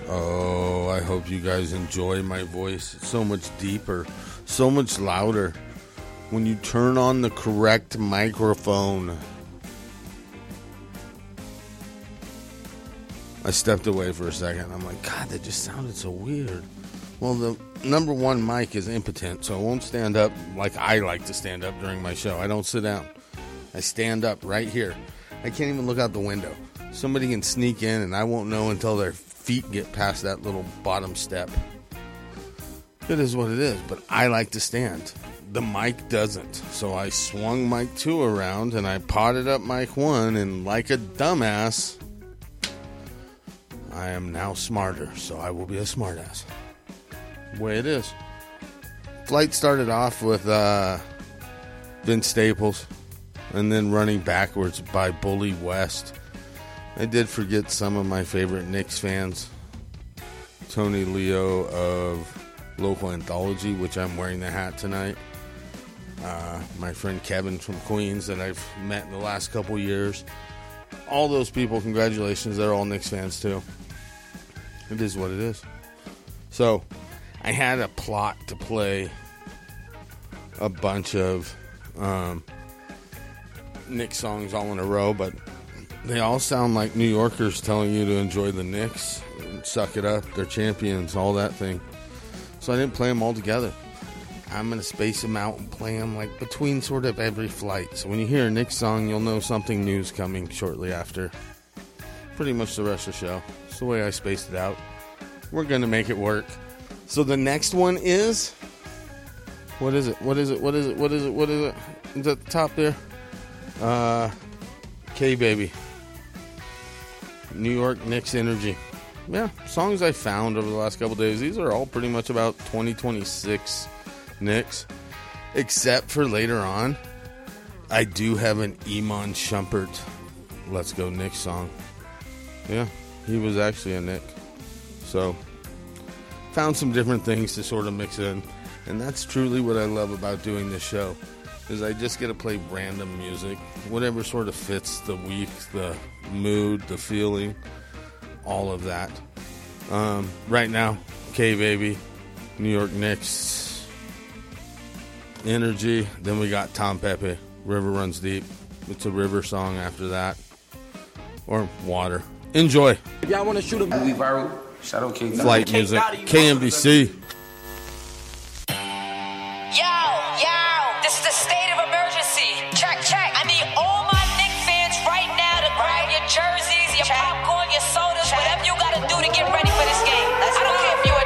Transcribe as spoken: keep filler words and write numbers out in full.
Oh, I hope you guys enjoy my voice. It's so much deeper, so much louder when you turn on the correct microphone. I stepped away for a second. I'm like, God, that just sounded so weird. Well, the number one mic is impotent, so I won't stand up like I like to stand up during my show. I don't sit down. I stand up right here. I can't even look out the window. Somebody can sneak in, and I won't know until their feet get past that little bottom step. It is what it is, but I like to stand. The mic doesn't. So I swung mic two around, and I potted up mic one, and like a dumbass, I am now smarter, so I will be a smartass. Way it is. Flight started off with uh, Vince Staples, and then running backwards by Bully West. I did forget some of my favorite Knicks fans. Tony Leo of Local Anthology, which I'm wearing the hat tonight. Uh, my friend Kevin from Queens that I've met in the last couple years. All those people, congratulations. They're all Knicks fans too. It is what it is. So, I had a plot to play a bunch of um, Knicks songs all in a row, but they all sound like New Yorkers telling you to enjoy the Knicks, and suck it up, they're champions, all that thing. So I didn't play them all together. I'm going to space them out and play them like between sort of every flight. So when you hear a Knicks song, you'll know something new's coming shortly after. Pretty much the rest of the show. It's the way I spaced it out. We're going to make it work. So the next one is... What is it? What is it? What is it? What is it? What is it? It's at the top there. Uh, K-Baby. New York Knicks Energy. Yeah, songs I found over the last couple days. These are all pretty much about twenty twenty-six Knicks. Except for later on, I do have an Iman Shumpert Let's Go Knicks song. Yeah, he was actually a Knick. So, found some different things to sort of mix in. And that's truly what I love about doing this show. Is I just get to play random music. Whatever sort of fits the week, the mood, the feeling. All of that. Um, right now, K-Baby, New York Knicks, Energy. Then we got Tom Pepe, River Runs Deep. It's a river song after that. Or water. Enjoy. If y'all want to shoot a movie viral, shout out K. Flight music. K M B C.